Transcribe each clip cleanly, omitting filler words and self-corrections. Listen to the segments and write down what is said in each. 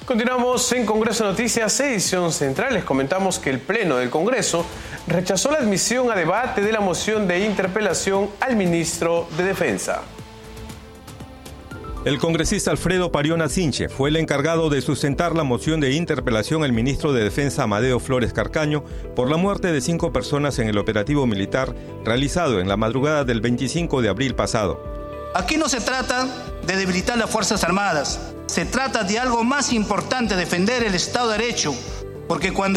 Continuamos en Congreso Noticias, edición central. Les comentamos que el Pleno del Congreso rechazó la admisión a debate de la moción de interpelación al ministro de Defensa. El congresista Alfredo Pariona Sinche fue el encargado de sustentar la moción de interpelación al ministro de Defensa Amadeo Flores Carcaño por la muerte de 5 personas en el operativo militar realizado en la madrugada del 25 de abril pasado. Aquí no se trata de debilitar las Fuerzas Armadas, se trata de algo más importante, defender el Estado de Derecho, porque cuando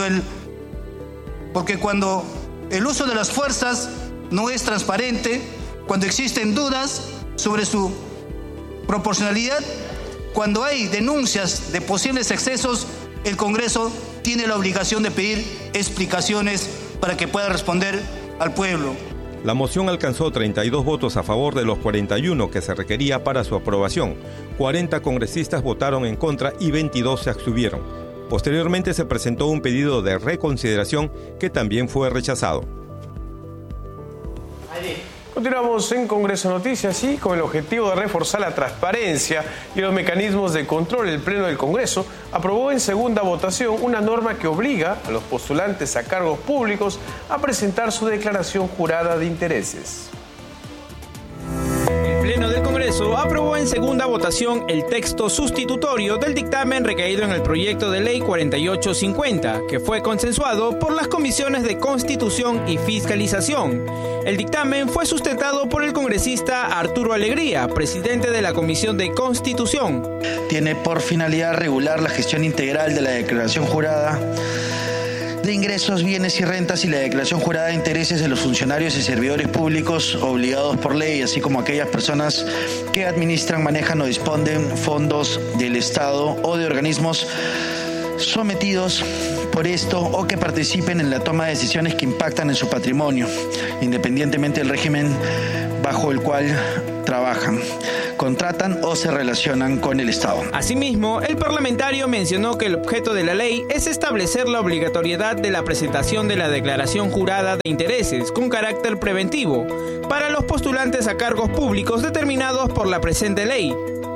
el uso de las fuerzas no es transparente, cuando existen dudas sobre su proporcionalidad, cuando hay denuncias de posibles excesos, el Congreso tiene la obligación de pedir explicaciones para que pueda responder al pueblo. La moción alcanzó 32 votos a favor de los 41 que se requería para su aprobación. 40 congresistas votaron en contra y 22 se abstuvieron. Posteriormente se presentó un pedido de reconsideración que también fue rechazado. Continuamos en Congreso Noticias y con el objetivo de reforzar la transparencia y los mecanismos de control, el Pleno del Congreso aprobó en segunda votación una norma que obliga a los postulantes a cargos públicos a presentar su declaración jurada de intereses. El Pleno del Congreso aprobó en segunda votación el texto sustitutorio del dictamen recaído en el proyecto de ley 4850, que fue consensuado por las comisiones de Constitución y Fiscalización. El dictamen fue sustentado por el congresista Arturo Alegría, presidente de la Comisión de Constitución. Tiene por finalidad regular la gestión integral de la declaración jurada de ingresos, bienes y rentas y la declaración jurada de intereses de los funcionarios y servidores públicos obligados por ley, así como aquellas personas que administran, manejan o disponen fondos del Estado o de organismos sometidos por esto o que participen en la toma de decisiones que impactan en su patrimonio, independientemente del régimen bajo el cual trabajan, contratan o se relacionan con el Estado. Asimismo, el parlamentario mencionó que el objeto de la ley es establecer la obligatoriedad de la presentación de la declaración jurada de intereses con carácter preventivo para los postulantes a cargos públicos determinados por la presente ley.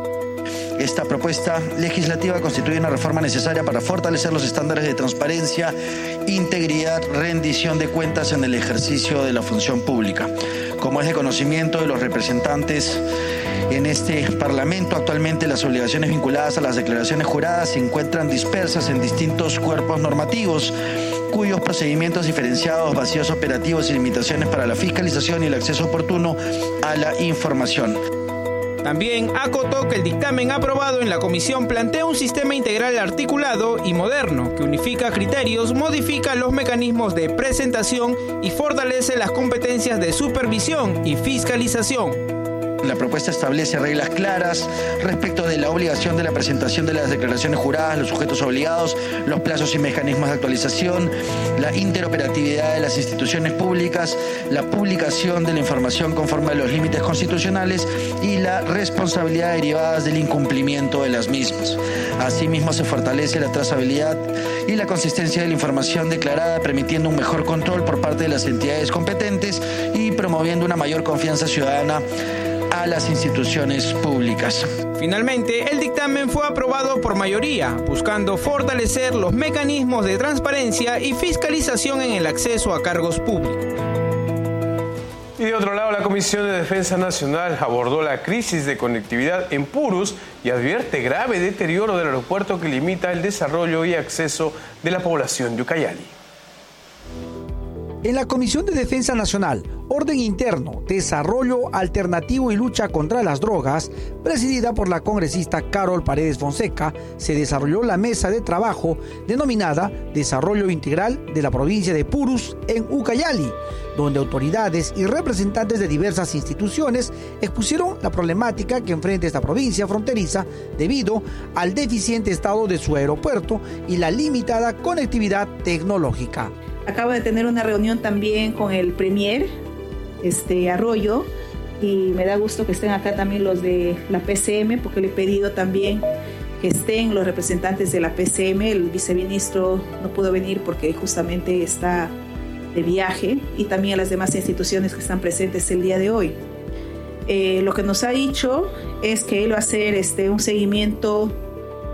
Esta propuesta legislativa constituye una reforma necesaria para fortalecer los estándares de transparencia, integridad, rendición de cuentas en el ejercicio de la función pública. Como es de conocimiento de los representantes en este Parlamento, actualmente las obligaciones vinculadas a las declaraciones juradas se encuentran dispersas en distintos cuerpos normativos, cuyos procedimientos diferenciados, vacíos operativos y limitaciones para la fiscalización y el acceso oportuno a la información. También acotó que el dictamen aprobado en la comisión plantea un sistema integral articulado y moderno que unifica criterios, modifica los mecanismos de presentación y fortalece las competencias de supervisión y fiscalización. La propuesta establece reglas claras respecto de la obligación de la presentación de las declaraciones juradas, los sujetos obligados, los plazos y mecanismos de actualización, la interoperatividad de las instituciones públicas, la publicación de la información conforme a los límites constitucionales y la responsabilidad derivadas del incumplimiento de las mismas. Asimismo, se fortalece la trazabilidad y la consistencia de la información declarada, permitiendo un mejor control por parte de las entidades competentes y promoviendo una mayor confianza ciudadana a las instituciones públicas. Finalmente, el dictamen fue aprobado por mayoría, buscando fortalecer los mecanismos de transparencia y fiscalización en el acceso a cargos públicos. Y de otro lado, la Comisión de Defensa Nacional abordó la crisis de conectividad en Purus y advierte grave deterioro del aeropuerto que limita el desarrollo y acceso de la población de Ucayali. En la Comisión de Defensa Nacional, Orden Interno, Desarrollo Alternativo y Lucha contra las Drogas, presidida por la congresista Carol Paredes Fonseca, se desarrolló la mesa de trabajo denominada Desarrollo Integral de la provincia de Purus en Ucayali, donde autoridades y representantes de diversas instituciones expusieron la problemática que enfrenta esta provincia fronteriza debido al deficiente estado de su aeropuerto y la limitada conectividad tecnológica. Acabo de tener una reunión también con el Premier Arroyo y me da gusto que estén acá también los de la PCM, porque le he pedido también que estén los representantes de la PCM. El viceministro no pudo venir porque justamente está de viaje, y también a las demás instituciones que están presentes el día de hoy. Lo que nos ha dicho es que él va a hacer un seguimiento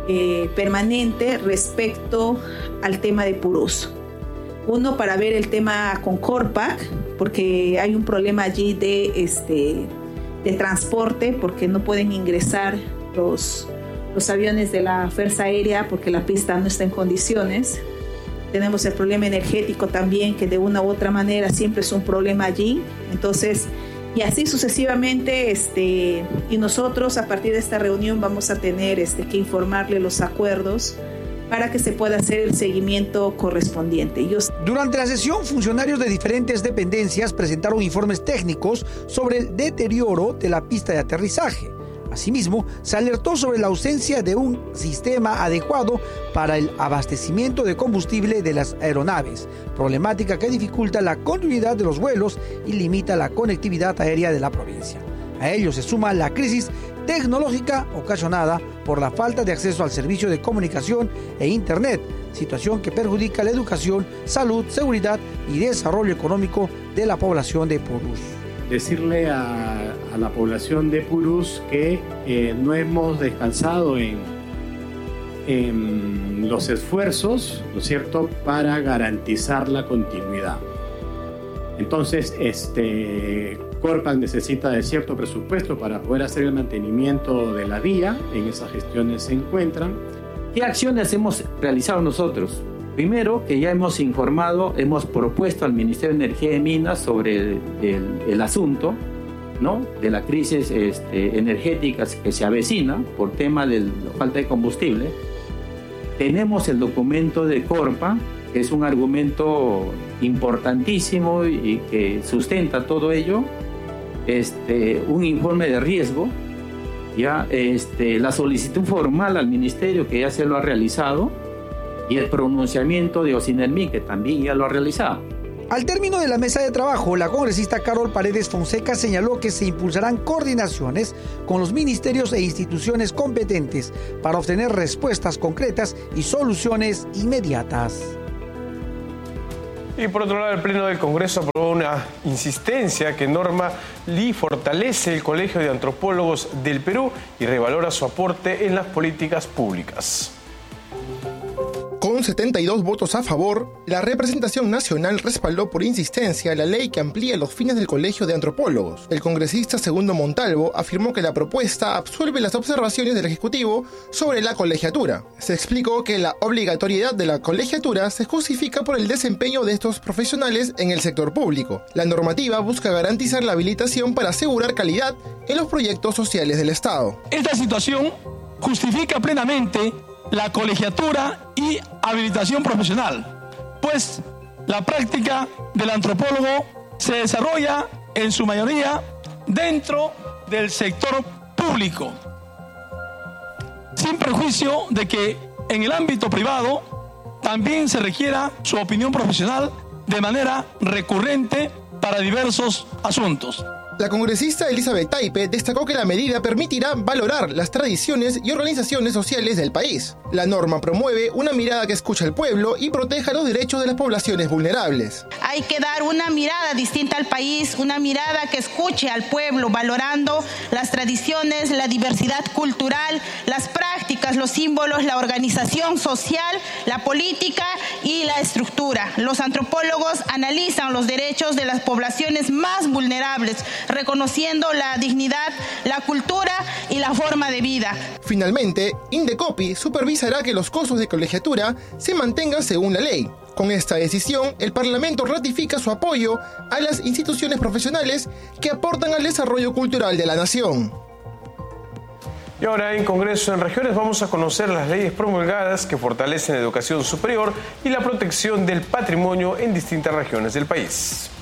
permanente respecto al tema de Purús. Uno, para ver el tema con Corpac, porque hay un problema allí de transporte, porque no pueden ingresar los aviones de la Fuerza Aérea porque la pista no está en condiciones. Tenemos el problema energético también, que de una u otra manera siempre es un problema allí. Entonces, y así sucesivamente, y nosotros a partir de esta reunión vamos a tener que informarle los acuerdos para que se pueda hacer el seguimiento correspondiente. Durante la sesión, funcionarios de diferentes dependencias presentaron informes técnicos sobre el deterioro de la pista de aterrizaje. Asimismo, se alertó sobre la ausencia de un sistema adecuado para el abastecimiento de combustible de las aeronaves, problemática que dificulta la continuidad de los vuelos y limita la conectividad aérea de la provincia. A ello se suma la crisis tecnológica ocasionada por la falta de acceso al servicio de comunicación e Internet, situación que perjudica la educación, salud, seguridad y desarrollo económico de la población de Purús. Decirle a la población de Purús que no hemos descansado en los esfuerzos, ¿no es cierto?, para garantizar la continuidad. Entonces, Corpac necesita de cierto presupuesto para poder hacer el mantenimiento de la vía. En esas gestiones se encuentran. ¿Qué acciones hemos realizado nosotros? Primero, que ya hemos informado, hemos propuesto al Ministerio de Energía y Minas sobre el asunto, ¿no?, de la crisis energética que se avecina por tema de la falta de combustible. Tenemos el documento de Corpac, que es un argumento importantísimo y que sustenta todo ello, un informe de riesgo, ya la solicitud formal al ministerio, que ya se lo ha realizado, y el pronunciamiento de Ocinermi, que también ya lo ha realizado. Al término de la mesa de trabajo, la congresista Carol Paredes Fonseca señaló que se impulsarán coordinaciones con los ministerios e instituciones competentes para obtener respuestas concretas y soluciones inmediatas. Y por otro lado, el Pleno del Congreso aprobó una insistencia que norma y fortalece el Colegio de Antropólogos del Perú y revalora su aporte en las políticas públicas. Con 72 votos a favor, la representación nacional respaldó por insistencia la ley que amplía los fines del Colegio de Antropólogos. El congresista Segundo Montalvo afirmó que la propuesta absuelve las observaciones del Ejecutivo sobre la colegiatura. Se explicó que la obligatoriedad de la colegiatura se justifica por el desempeño de estos profesionales en el sector público. La normativa busca garantizar la habilitación para asegurar calidad en los proyectos sociales del Estado. Esta situación justifica plenamente la colegiatura y habilitación profesional, pues la práctica del antropólogo se desarrolla en su mayoría dentro del sector público, sin perjuicio de que en el ámbito privado también se requiera su opinión profesional de manera recurrente para diversos asuntos. La congresista Elizabeth Taipe destacó que la medida permitirá valorar las tradiciones y organizaciones sociales del país. La norma promueve una mirada que escucha al pueblo y proteja los derechos de las poblaciones vulnerables. Hay que dar una mirada distinta al país, una mirada que escuche al pueblo, valorando las tradiciones, la diversidad cultural, las prácticas, los símbolos, la organización social, la política y la estructura. Los antropólogos analizan los derechos de las poblaciones más vulnerables, reconociendo la dignidad, la cultura y la forma de vida. Finalmente, Indecopi supervisará que los costos de colegiatura se mantengan según la ley. Con esta decisión, el Parlamento ratifica su apoyo a las instituciones profesionales que aportan al desarrollo cultural de la nación. Y ahora en Congreso en Regiones vamos a conocer las leyes promulgadas que fortalecen la educación superior y la protección del patrimonio en distintas regiones del país.